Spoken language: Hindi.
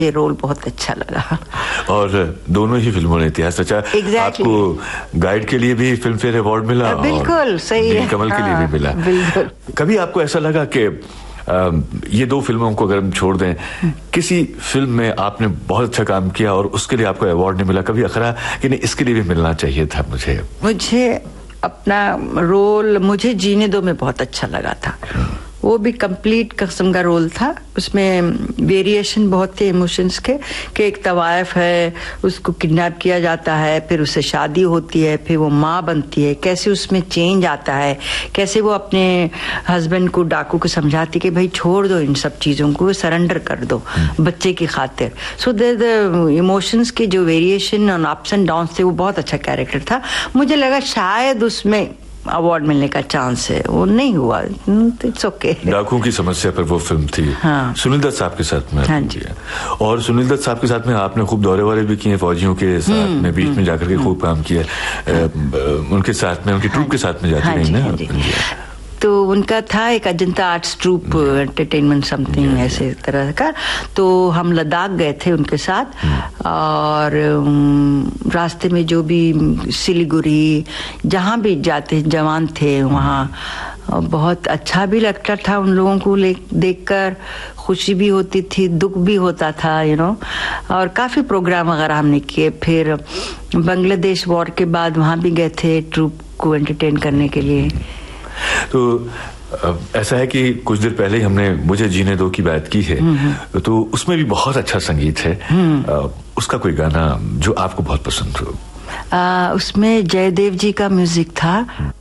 ये रोल बहुत अच्छा लगा। और दोनों ही फिल्मों ने इतिहास रचा। आपको गाइड के लिए भी फिल्म फेयर अवार्ड मिला, बिल्कुल सही है, कमल के लिए भी मिला। बिल्कुल। कभी आपको ऐसा लगा कि ये दो फिल्मों को अगर हम छोड़ दें, किसी फिल्म में आपने बहुत अच्छा काम किया और उसके लिए आपको अवार्ड नहीं मिला, कभी अखरा कि नहीं इसके लिए भी मिलना चाहिए था? मुझे अपना रोल मुझे जीने दो में बहुत अच्छा लगा था। वो भी कंप्लीट किस्म का रोल था, उसमें वेरिएशन बहुत थे इमोशंस के, कि एक तवायफ है, उसको किडनैप किया जाता है, फिर उससे शादी होती है, फिर वो माँ बनती है, कैसे उसमें चेंज आता है, कैसे वो अपने हस्बैंड को, डाकू को समझाती कि भाई छोड़ दो इन सब चीज़ों को, सरेंडर कर दो बच्चे की खातिर। सो द इमोशंस के जो वेरिएशन और अप्स एंड डाउन्स थे, वो बहुत अच्छा कैरेक्टर था। मुझे लगा शायद उसमें अवार्ड मिलने का चांस है, वो नहीं हुआ। It's okay. डाकू की समस्या पर वो फिल्म थी। हाँ। सुनील दत्त साहब के साथ में। हाँ जी। और सुनील दत्त साहब के साथ में आपने खूब दौरे वारे भी किए, फौजियों के साथ में बीच में जाकर के खूब काम किया। उनके साथ में, उनकी ट्रूप के साथ में जाती रही ना। तो उनका था एक Ajanta arts troop entertainment something ऐसे तरह का। तो हम लद्दाख गए थे उनके साथ, और रास्ते में जो भी सिलीगुड़ी जहाँ भी जाते जवान थे वहाँ बहुत अच्छा भी लगता था उन लोगों को देखकर, खुशी भी होती थी, दुख भी होता था, और काफ़ी प्रोग्राम वगैरह हमने किए। फिर बांग्लादेश वॉर के बाद वहाँ भी गए थे ट्रूप को एंटरटेन करने के लिए। तो ऐसा है कि कुछ देर पहले ही हमने मुझे जीने दो की बात की है, तो उसमें भी बहुत अच्छा संगीत है। उसका कोई गाना जो आपको बहुत पसंद हो? उसमें जयदेव जी का म्यूजिक था।